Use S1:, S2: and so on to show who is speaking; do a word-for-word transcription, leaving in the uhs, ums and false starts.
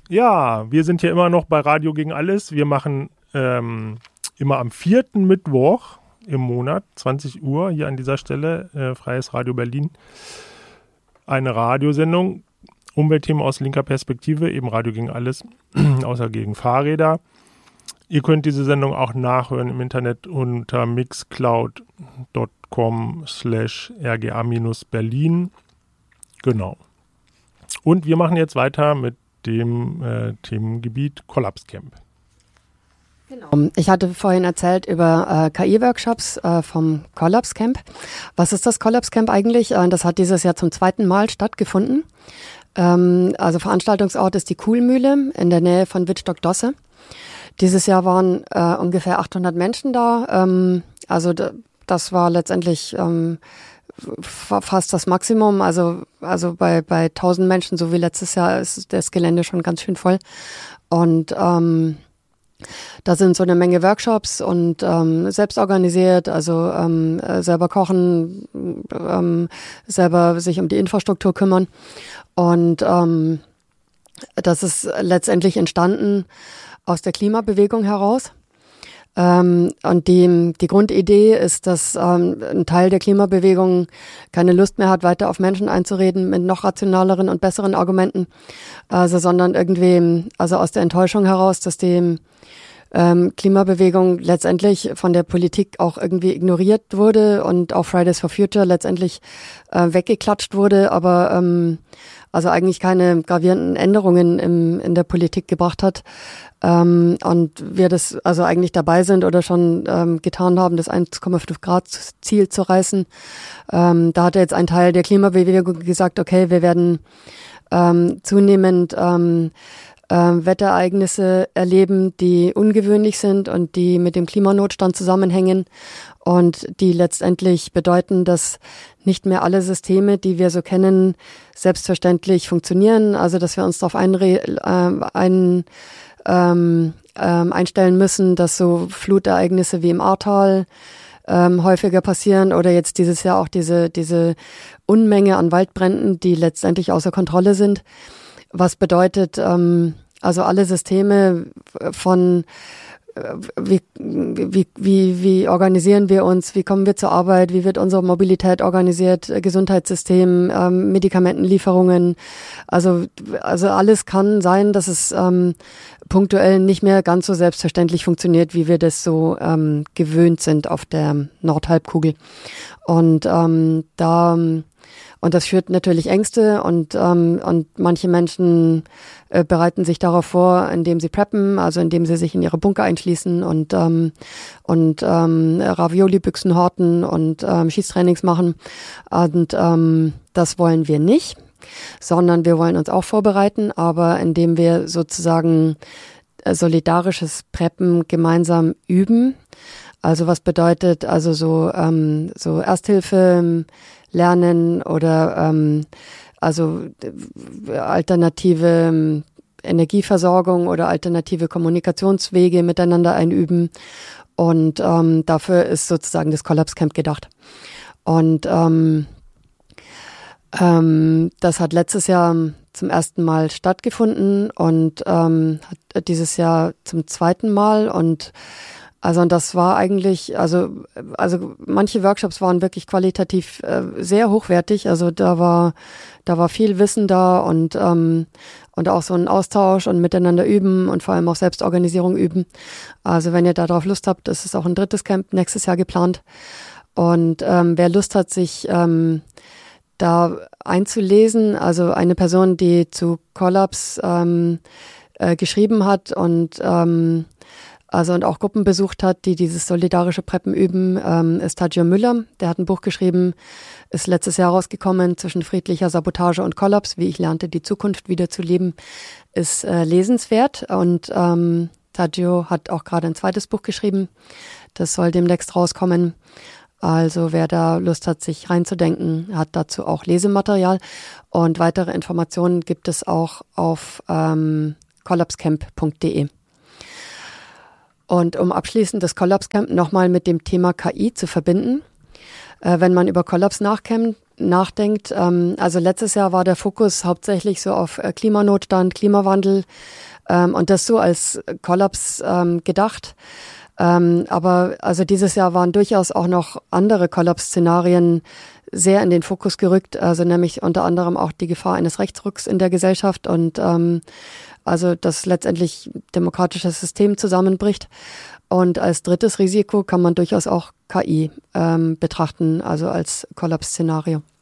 S1: Ja, wir sind hier immer noch bei Radio gegen alles. Wir machen ähm, immer am vierten Mittwoch im Monat, zwanzig Uhr, hier an dieser Stelle, äh, Freies Radio Berlin, eine Radiosendung, Umweltthemen aus linker Perspektive, eben Radio gegen alles, außer gegen Fahrräder. Ihr könnt diese Sendung auch nachhören im Internet unter mixcloud.com slash rga-berlin. Genau. Und wir machen jetzt weiter mit dem äh, Themengebiet Collapse-Camp.
S2: Genau. Ich hatte vorhin erzählt über äh, K I-Workshops äh, vom Collapse-Camp. Was ist das Collapse-Camp eigentlich? Äh, das hat dieses Jahr zum zweiten Mal stattgefunden. Ähm, also Veranstaltungsort ist die Kuhlmühle in der Nähe von Wittstock-Dosse. Dieses Jahr waren äh, ungefähr achthundert Menschen da. Ähm, also d- das war letztendlich ähm, f- fast das Maximum. Also also bei bei tausend Menschen, so wie letztes Jahr, ist das Gelände schon ganz schön voll. Und ähm, da sind so eine Menge Workshops und ähm, selbst organisiert, also ähm, äh, selber kochen, ähm, selber sich um die Infrastruktur kümmern. Und ähm, das ist letztendlich entstanden aus der Klimabewegung heraus. Ähm, und die, die Grundidee ist, dass ähm, ein Teil der Klimabewegung keine Lust mehr hat, weiter auf Menschen einzureden mit noch rationaleren und besseren Argumenten, also sondern irgendwie, also aus der Enttäuschung heraus, dass die ähm, Klimabewegung letztendlich von der Politik auch irgendwie ignoriert wurde und auch Fridays for Future letztendlich äh, weggeklatscht wurde, aber ähm, also eigentlich keine gravierenden Änderungen im, in der Politik gebracht hat. Ähm, und wir das also eigentlich dabei sind oder schon ähm, getan haben, das eins Komma fünf Grad Ziel zu reißen. Ähm, da hat jetzt ein Teil der Klimabewegung gesagt, okay, wir werden ähm, zunehmend ähm, äh, Wetterereignisse erleben, die ungewöhnlich sind und die mit dem Klimanotstand zusammenhängen und die letztendlich bedeuten, dass nicht mehr alle Systeme, die wir so kennen, selbstverständlich funktionieren. Also dass wir uns darauf einre- äh, ein, ähm, ähm, einstellen müssen, dass so Flutereignisse wie im Ahrtal ähm, häufiger passieren oder jetzt dieses Jahr auch diese diese Unmenge an Waldbränden, die letztendlich außer Kontrolle sind. Was bedeutet, ähm, also alle Systeme von Wie, wie, wie, wie organisieren wir uns? Wie kommen wir zur Arbeit? Wie wird unsere Mobilität organisiert? Gesundheitssystem, ähm, Medikamentenlieferungen. Also, also alles kann sein, dass es ähm, punktuell nicht mehr ganz so selbstverständlich funktioniert, wie wir das so ähm, gewöhnt sind auf der Nordhalbkugel. Und ähm, da Und das schürt natürlich Ängste und ähm, und manche Menschen äh, bereiten sich darauf vor, indem sie preppen, also indem sie sich in ihre Bunker einschließen und ähm, und ähm, Ravioli-Büchsen horten und ähm, Schießtrainings machen. Und ähm, das wollen wir nicht, sondern wir wollen uns auch vorbereiten, aber indem wir sozusagen äh, solidarisches Preppen gemeinsam üben. Also was bedeutet also so ähm, so Ersthilfe lernen oder ähm, also äh, alternative ähm, Energieversorgung oder alternative Kommunikationswege miteinander einüben. Und ähm, dafür ist sozusagen das Collapse Camp gedacht. Und ähm, ähm, das hat letztes Jahr zum ersten Mal stattgefunden und ähm, hat dieses Jahr zum zweiten Mal und Also und das war eigentlich, also also manche Workshops waren wirklich qualitativ äh, sehr hochwertig. Also da war da war viel Wissen da und ähm, und auch so ein Austausch und miteinander üben und vor allem auch Selbstorganisierung üben. Also wenn ihr da drauf Lust habt, ist es auch ein drittes Camp nächstes Jahr geplant. Und ähm, wer Lust hat, sich ähm, da einzulesen, also eine Person, die zu Collapse ähm, äh, geschrieben hat und ähm, Also und auch Gruppen besucht hat, die dieses solidarische Preppen üben, ähm, ist Tadjir Müller. Der hat ein Buch geschrieben, ist letztes Jahr rausgekommen, zwischen friedlicher Sabotage und Kollaps, wie ich lernte, die Zukunft wieder zu leben, ist äh, lesenswert. Und ähm, Tadjir hat auch gerade ein zweites Buch geschrieben, das soll demnächst rauskommen. Also wer da Lust hat, sich reinzudenken, hat dazu auch Lesematerial. Und weitere Informationen gibt es auch auf ähm, collapsecamp punkt de. Und um abschließend das Collapse Camp nochmal mit dem Thema K I zu verbinden, äh, wenn man über Kollaps nachkennt, nachdenkt, ähm, also letztes Jahr war der Fokus hauptsächlich so auf äh, Klimanotstand, Klimawandel ähm, und das so als Kollaps ähm, gedacht. Ähm, aber also dieses Jahr waren durchaus auch noch andere Kollaps-Szenarien sehr in den Fokus gerückt, also nämlich unter anderem auch die Gefahr eines Rechtsrucks in der Gesellschaft und ähm, also dass letztendlich demokratisches System zusammenbricht. Und als drittes Risiko kann man durchaus auch K I ähm, betrachten, also als Kollaps-Szenario.